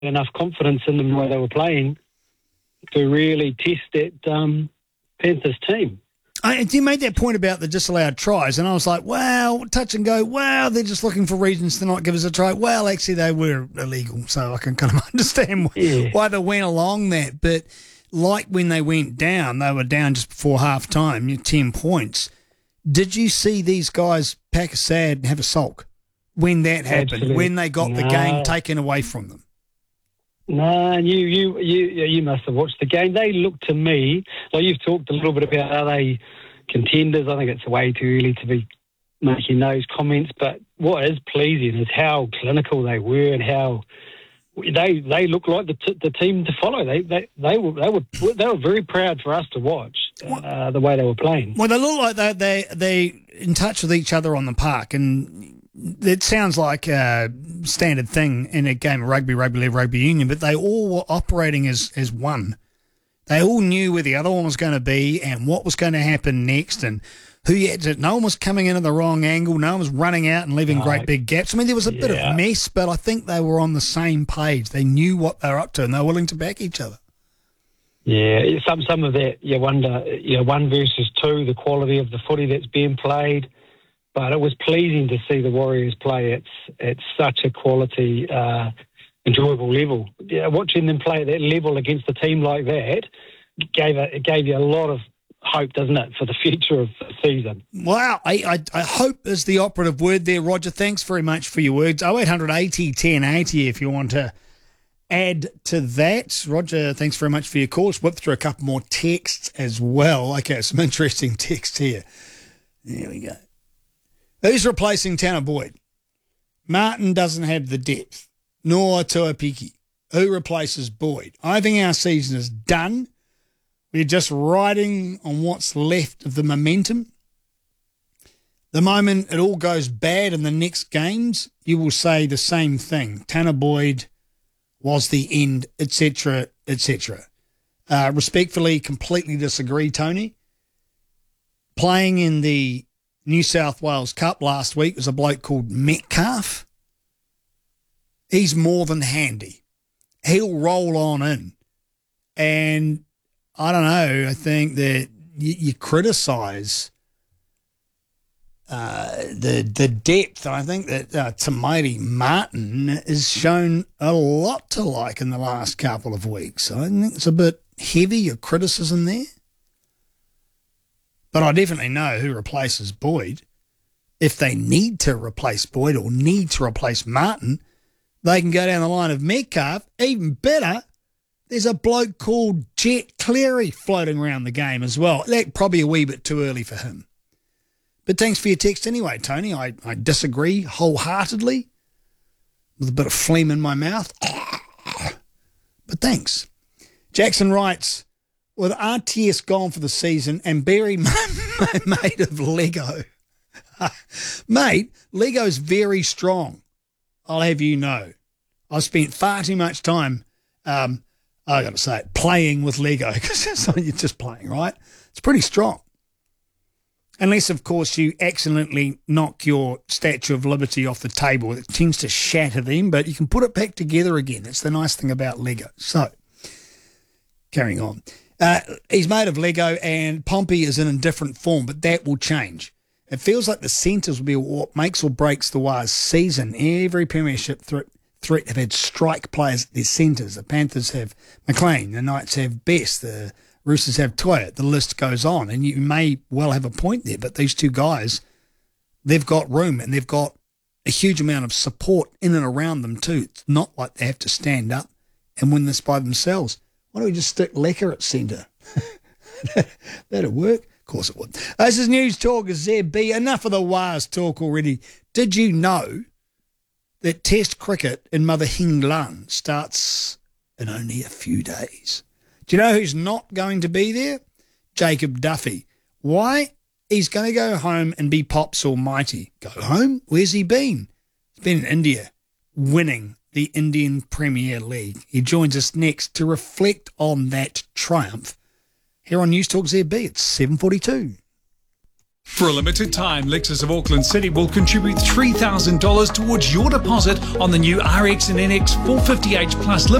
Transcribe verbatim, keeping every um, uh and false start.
enough confidence in them the way they were playing to really test that um, Panthers team. I, you made that point about the disallowed tries, and I was like, wow, touch and go, wow, they're just looking for reasons to not give us a try. Well, actually, they were illegal, so I can kind of understand Yeah. why they went along that. But like when they went down, they were down just before half-time, you know, ten points. Did you see these guys pack a sad and have a sulk when that happened, Absolutely. when they got No. the game taken away from them? No, you, you, you, you must have watched the game. They look to me, like you've talked a little bit about, are they contenders? I think it's way too early to be making those comments. But what is pleasing is how clinical they were and how they they look like the, t- the team to follow. They they they were they were they were very proud for us to watch uh, the way they were playing. Well, they look like they they they in touch with each other on the park, and it sounds like a standard thing in a game of rugby, rugby league, rugby union, but they all were operating as, as one. They all knew where the other one was going to be and what was going to happen next and who you had to, no one was coming in at the wrong angle, no one was running out and leaving No. great big gaps. I mean, there was a Yeah. bit of mess, but I think they were on the same page. They knew what they were up to and they were willing to back each other. Yeah, some some of that you wonder, you know, one versus two, the quality of the footy that's being played. But it was pleasing to see the Warriors play at, at such a quality, uh, enjoyable level. Yeah, watching them play at that level against a team like that gave a, it gave you a lot of hope, doesn't it, for the future of the season? Wow, I, I, I hope is the operative word there, Roger. Thanks very much for your words. oh eight hundred eighty ten eighty if you want to add to that. Roger, thanks very much for your call. Let's whip through a couple more texts as well. Okay, some interesting texts here. There we go. Who's replacing Tanner Boyd? Martin doesn't have the depth, nor Tuapiki. Who replaces Boyd? I think our season is done. We're just riding on what's left of the momentum. The moment it all goes bad in the next games, you will say the same thing. Tanner Boyd was the end, et cetera, et cetera. Uh, respectfully, completely disagree, Tony. Playing in the New South Wales Cup last week was a bloke called Metcalf. He's more than handy. He'll roll on in. And I don't know, I think that you, you criticise uh, the the depth. And I think that uh, Tamati Martin has shown a lot to like in the last couple of weeks. I think it's a bit heavy, your criticism there. But I definitely know who replaces Boyd. If they need to replace Boyd or need to replace Martin, they can go down the line of Metcalf. Even better, there's a bloke called Jet Cleary floating around the game as well. That probably a wee bit too early for him. But thanks for your text anyway, Tony. I, I disagree wholeheartedly with a bit of phlegm in my mouth. But thanks. Jackson writes, with R T S gone for the season and Barry made of Lego. Mate, Lego's very strong. I'll have you know. I've spent far too much time, um, I got to say it, playing with Lego because that's not you're just playing, right? It's pretty strong. Unless, of course, you accidentally knock your Statue of Liberty off the table. It tends to shatter them, but you can put it back together again. That's the nice thing about Lego. So, carrying on. Uh, he's made of Lego and Pompey is in a different form, but that will change. It feels like the centres will be what makes or breaks the Wars season. Every premiership threat, threat have had strike players at their centres. The Panthers have McLean, the Knights have Best, the Roosters have Toya. The list goes on, and you may well have a point there, but these two guys, they've got room and they've got a huge amount of support in and around them too. It's not like they have to stand up and win this by themselves. Why don't we just stick Lecker at centre? That'd work. Of course it would. Uh, this is News Talk Z B. Enough of the Wars talk already. Did you know that Test cricket in Mother Hinglan starts in only a few days? Do you know who's not going to be there? Jacob Duffy. Why? He's going to go home and be Pops Almighty. Go home? Where's he been? He's been in India winning the Indian Premier League. He joins us next to reflect on that triumph here on News Talk Z B. It's seven forty-two. For a limited time, Lexus of Auckland City will contribute three thousand dollars towards your deposit on the new R X and N X four fifty H Plus